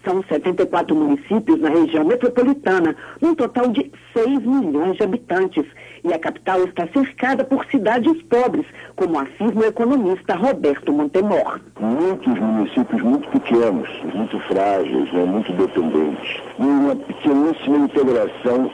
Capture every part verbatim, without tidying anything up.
São setenta e quatro municípios na região metropolitana, num total de seis milhões de habitantes. E a capital está cercada por cidades pobres, como afirma o economista Roberto Montemor. Muitos municípios muito pequenos, muito frágeis, né, muito dependentes. E uma pequeníssima integração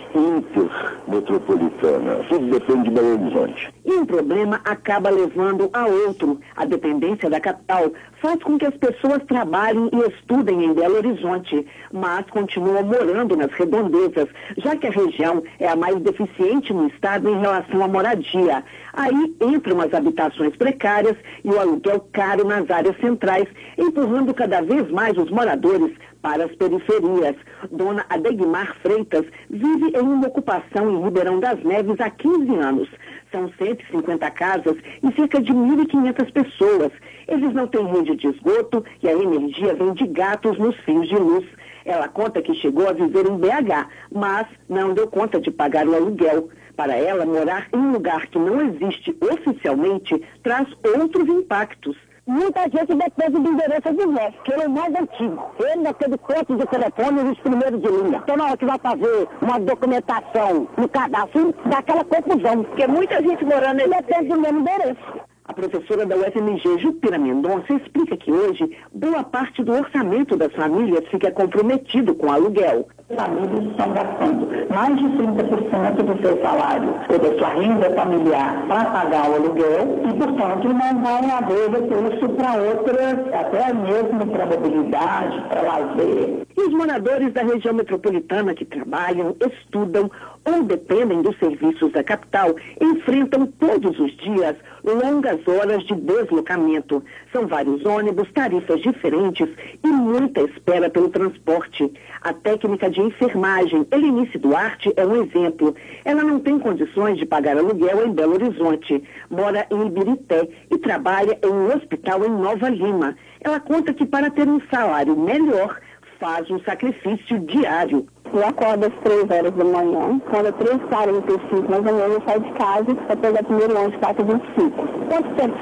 intermetropolitana. Tudo depende de Belo Horizonte. E um problema acaba levando a outro. A dependência da capital faz com que as pessoas trabalhem e estudem em Belo Horizonte, mas continuam morando nas redondezas, já que a região é a mais deficiente no estado em relação à moradia. Aí entram as habitações precárias e o aluguel caro nas áreas centrais, empurrando cada vez mais os moradores para as periferias. Dona Adegmar Freitas vive em uma ocupação em Ribeirão das Neves há quinze anos. São cento e cinquenta casas e cerca de mil e quinhentas pessoas. Eles não têm rede de esgoto e a energia vem de gatos nos fios de luz. Ela conta que chegou a viver em B H, mas não deu conta de pagar o aluguel. Para ela, morar em um lugar que não existe oficialmente traz outros impactos. Muita gente depende do endereço do Zé, que ele é o mais antigo. Ele naquele corte de telefone e os primeiros de linha. Então, na hora que vai fazer uma documentação no cadastro, dá aquela confusão. Porque muita gente morando ele depende do mesmo endereço. A professora da U F M G, Jupira Mendonça, explica que hoje boa parte do orçamento das famílias fica comprometido com aluguel. As famílias estão gastando mais de trinta por cento do seu salário ou da sua renda familiar para pagar o aluguel e, portanto, não vai haver recurso para outras, até mesmo para mobilidade, para lazer. E os moradores da região metropolitana que trabalham, estudam ou dependem dos serviços da capital enfrentam todos os dias longas horas de deslocamento. São vários ônibus, tarifas diferentes e muita espera pelo transporte. A técnica de enfermagem, Elinice Duarte, é um exemplo. Ela não tem condições de pagar aluguel em Belo Horizonte. Mora em Ibirité e trabalha em um hospital em Nova Lima. Ela conta que para ter um salário melhor, faz um sacrifício diário. Eu acordo às três horas da manhã, quando é três e quarenta e cinco, mais ou menos, eu saio de casa para pegar primeiro ônibus quatro e vinte e cinco. Quanto tempo